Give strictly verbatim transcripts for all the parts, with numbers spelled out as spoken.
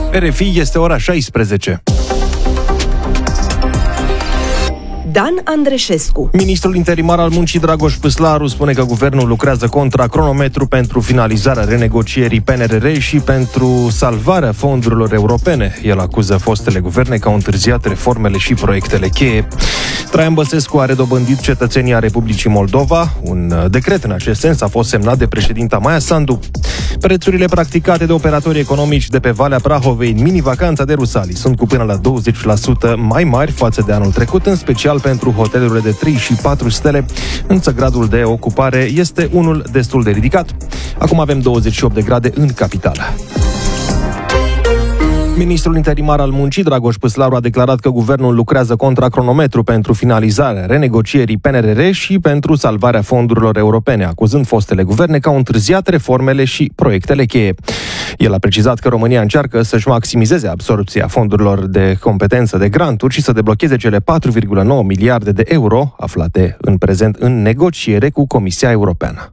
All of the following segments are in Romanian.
R F I, este ora șaisprezece. Dan Andreșescu. Ministrul interimar al muncii Dragoș Păslaru spune că guvernul lucrează contra cronometru pentru finalizarea renegocierii P N R R și pentru salvarea fondurilor europene. El acuză fostele guverne că au întârziat reformele și proiectele cheie. Traian Băsescu a redobândit cetățenia Republicii Moldova. Un decret în acest sens a fost semnat de președinta Maia Sandu. Prețurile practicate de operatorii economici de pe Valea Prahovei în mini-vacanța de Rusalii sunt cu până la douăzeci la sută mai mari față de anul trecut, în special pentru hotelurile de trei și patru stele, însă gradul de ocupare este unul destul de ridicat. Acum avem douăzeci și opt de grade în capitală. Ministrul interimar al muncii, Dragoș Păslaru, a declarat că guvernul lucrează contra cronometru pentru finalizarea renegocierii P N R R și pentru salvarea fondurilor europene, acuzând fostele guverne că au întârziat reformele și proiectele cheie. El a precizat că România încearcă să-și maximizeze absorbția fondurilor de competență de granturi și să deblocheze cele patru virgulă nouă miliarde de euro aflate în prezent în negociere cu Comisia Europeană.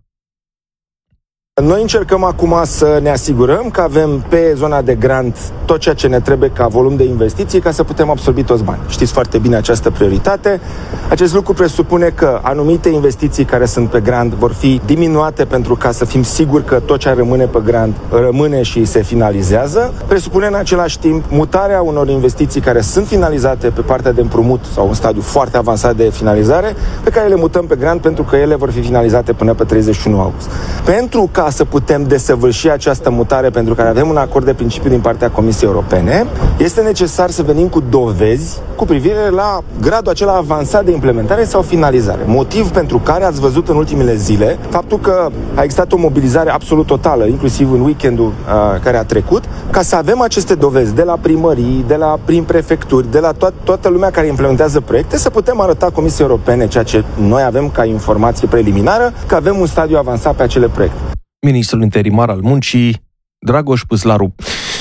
Noi încercăm acum să ne asigurăm că avem pe zona de grant tot ceea ce ne trebuie ca volum de investiții ca să putem absorbi toți banii. Știți foarte bine această prioritate. Acest lucru presupune că anumite investiții care sunt pe grant vor fi diminuate pentru ca să fim siguri că tot ce rămâne pe grant rămâne și se finalizează. Presupune în același timp mutarea unor investiții care sunt finalizate pe partea de împrumut sau în stadiu foarte avansat de finalizare, pe care le mutăm pe grant pentru că ele vor fi finalizate până pe treizeci și unu august. Pentru ca să putem desăvârși această mutare, pentru care avem un acord de principiu din partea Comisiei Europene, este necesar să venim cu dovezi cu privire la gradul acela avansat de implementare sau finalizare. Motiv pentru care ați văzut în ultimele zile faptul că a existat o mobilizare absolut totală, inclusiv în weekendul uh, care a trecut, ca să avem aceste dovezi de la primării, de la prin prefecturi, de la to- toată lumea care implementează proiecte, să putem arăta Comisiei Europene ceea ce noi avem ca informație preliminară, că avem un stadiu avansat pe acele proiecte. Ministrul interimar al muncii, Dragoș Păslaru.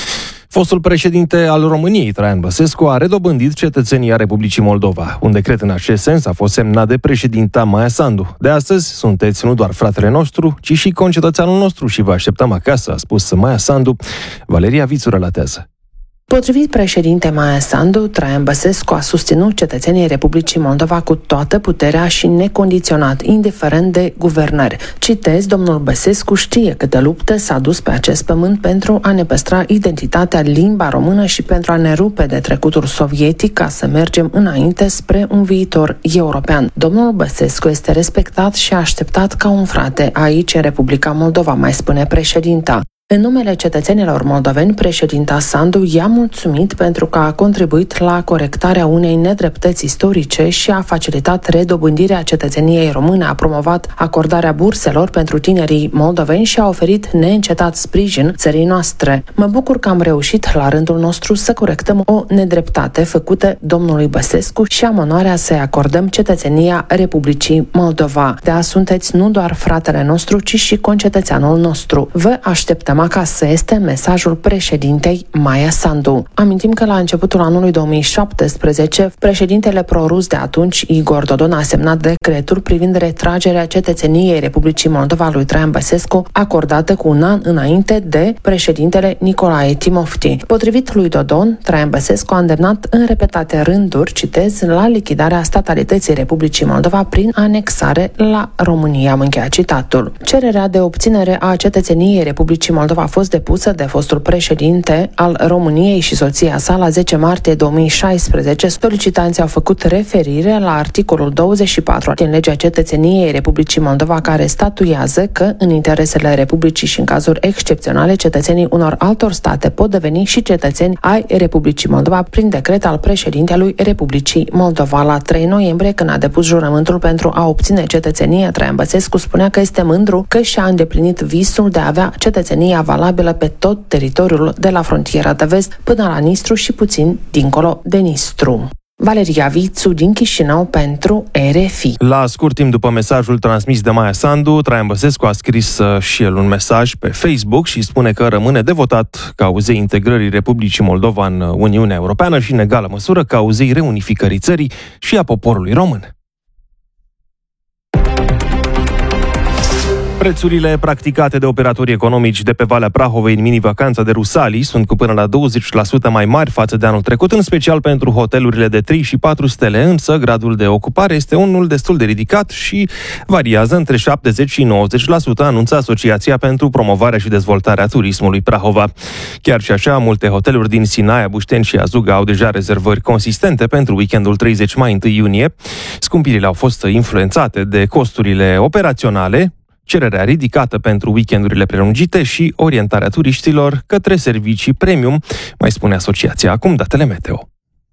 Fostul președinte al României, Traian Băsescu, a redobândit cetățenia Republicii Moldova. Un decret în acest sens a fost semnat de președinta Maia Sandu. De astăzi sunteți nu doar fratele nostru, ci și concetățeanul nostru și vă așteptăm acasă, a spus Maia Sandu. Valeria Vițu relatează. Potrivit președinte Maia Sandu, Traian Băsescu a susținut cetățenii Republicii Moldova cu toată puterea și necondiționat, indiferent de guvernări. Citez, domnul Băsescu știe câtă luptă s-a dus pe acest pământ pentru a ne păstra identitatea, limba română și pentru a ne rupe de trecutul sovietic ca să mergem înainte spre un viitor european. Domnul Băsescu este respectat și așteptat ca un frate aici în Republica Moldova, mai spune președinta. În numele cetățenilor moldoveni, președinta Sandu i-a mulțumit pentru că a contribuit la corectarea unei nedreptăți istorice și a facilitat redobândirea cetățeniei române, a promovat acordarea burselor pentru tinerii moldoveni și a oferit neîncetat sprijin țării noastre. Mă bucur că am reușit la rândul nostru să corectăm o nedreptate făcută domnului Băsescu și am onoarea să-i acordăm cetățenia Republicii Moldova. De azi sunteți nu doar fratele nostru, ci și concetățeanul nostru. Vă așteptăm acasă, este mesajul președintei Maia Sandu. Amintim că la începutul anului două mii șaptesprezece, președintele prorus de atunci, Igor Dodon, a semnat decretul privind retragerea cetățeniei Republicii Moldova lui Traian Băsescu, acordată cu un an înainte de președintele Nicolae Timofti. Potrivit lui Dodon, Traian Băsescu a îndemnat în repetate rânduri, citez, la lichidarea statalității Republicii Moldova prin anexare la România. Am încheiat citatul. Cererea de obținere a cetățeniei Republicii Moldova a fost depusă de fostul președinte al României și soția sa la zece martie două mii șaisprezece. Solicitanții au făcut referire la articolul douăzeci și patru din legea cetățeniei Republicii Moldova, care statuiază că în interesele Republicii și în cazuri excepționale cetățenii unor altor state pot deveni și cetățeni ai Republicii Moldova prin decret al președintelui Republicii Moldova. La trei noiembrie, când a depus jurământul pentru a obține cetățenie, Traian Băsescu spunea că este mândru că și-a îndeplinit visul de a avea cetățenia valabilă pe tot teritoriul de la frontiera de vest până la Nistru și puțin dincolo de Nistru. Valeria Vițu din Chișinău pentru R F I. La scurt timp după mesajul transmis de Maia Sandu, Traian Băsescu a scris uh, și el un mesaj pe Facebook și spune că rămâne devotat cauzei integrării Republicii Moldova în Uniunea Europeană și în egală măsură cauzei reunificării țării și a poporului român. Prețurile practicate de operatorii economici de pe Valea Prahovei în mini-vacanța de Rusalii sunt cu până la douăzeci la sută mai mari față de anul trecut, în special pentru hotelurile de trei și patru stele, însă gradul de ocupare este unul destul de ridicat și variază între șaptezeci și nouăzeci la sută, anunță Asociația pentru Promovarea și Dezvoltarea Turismului Prahova. Chiar și așa, multe hoteluri din Sinaia, Bușteni și Azuga au deja rezervări consistente pentru weekendul treizeci mai întâi iunie. Scumpirile au fost influențate de costurile operaționale, cererea ridicată pentru weekendurile prelungite și orientarea turiștilor către servicii premium, mai spune asociația. Acum datele meteo.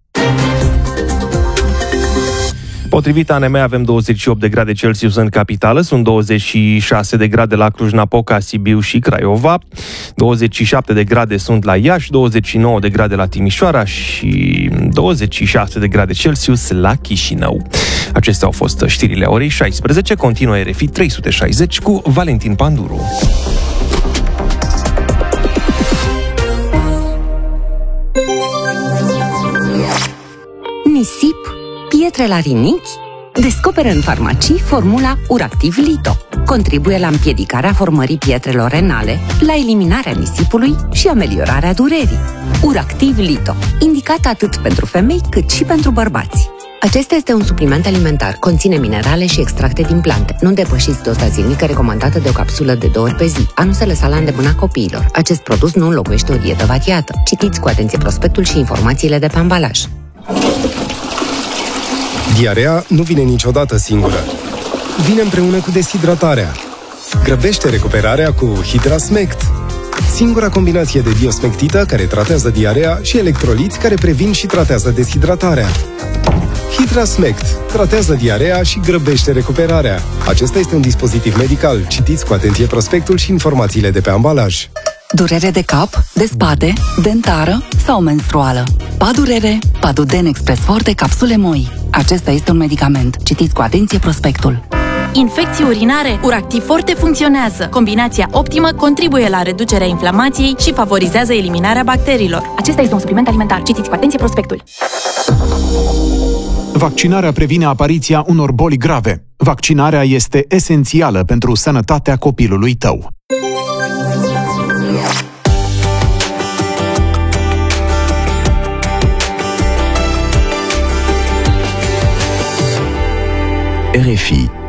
Potrivit A N M, avem douăzeci și opt de grade Celsius în capitală, sunt douăzeci și șase de grade la Cluj-Napoca, Sibiu și Craiova, douăzeci și șapte de grade sunt la Iași, douăzeci și nouă de grade la Timișoara și douăzeci și șase de grade Celsius la Chișinău. Acestea au fost știrile orei șaisprezece, continuă R F I trei sute șaizeci cu Valentin Panduru. Nisip, pietre la rinichi? Descoperă în farmacii formula Uractiv Lito. Contribuie la împiedicarea formării pietrelor renale, la eliminarea nisipului și ameliorarea durerii. Uractiv Lito, indicat atât pentru femei cât și pentru bărbați. Acesta este un supliment alimentar, conține minerale și extracte din plante. Nu depășiți doza zilnică recomandată de o capsulă de două ori pe zi. A nu se lăsa la îndemâna copiilor. Acest produs nu înlocuiește o dietă variată. Citiți cu atenție prospectul și informațiile de pe ambalaj. Diarea nu vine niciodată singură. Vine împreună cu deshidratarea. Grăbește recuperarea cu Hidrasmect. Singura combinație de diosmectită care tratează diarea și electroliți care previn și tratează deshidratarea. Hidrasmect tratează diarea și grăbește recuperarea. Acesta este un dispozitiv medical. Citiți cu atenție prospectul și informațiile de pe ambalaj. Durere de cap, de spate, dentară sau menstruală. Padurere, Paduden Express Forte capsule moi. Acesta este un medicament. Citiți cu atenție prospectul. Infecții urinare, Uractiv Forte funcționează. Combinația optimă contribuie la reducerea inflamației și favorizează eliminarea bacteriilor. Acesta este un supliment alimentar. Citiți cu atenție prospectul. Vaccinarea previne apariția unor boli grave. Vaccinarea este esențială pentru sănătatea copilului tău. R F I